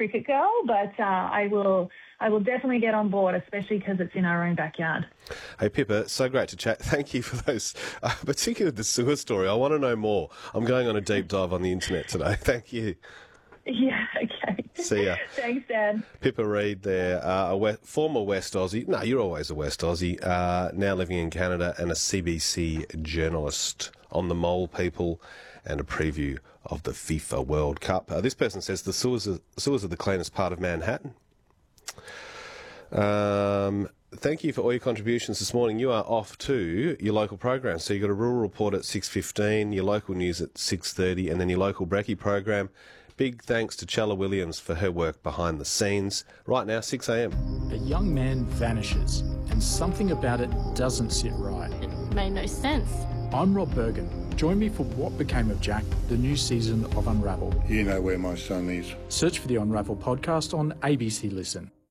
cricket girl, but I will definitely get on board, especially because it's in our own backyard. Hey, Pippa, so great to chat. Thank you for those, particularly the sewer story. I want to know more. I'm going on a deep dive on the internet today. Thank you. Yeah, okay. See ya. Thanks, Dan. Pippa Reid there, former West Aussie. No, you're always a West Aussie. Now living in Canada and a CBC journalist on the Mole People and a preview of the FIFA World Cup. This person says the sewers are the cleanest part of Manhattan. Thank you for all your contributions this morning. You are off to your local program. So you've got a rural report at 6:15, your local news at 6:30, and then your local brekkie program. Big thanks to Chella Williams for her work behind the scenes. Right now, 6 a.m. A young man vanishes, and something about it doesn't sit right. It made no sense. I'm Rob Bergen. Join me for What Became of Jack, the new season of Unravel. You know where my son is. Search for the Unravel podcast on ABC Listen.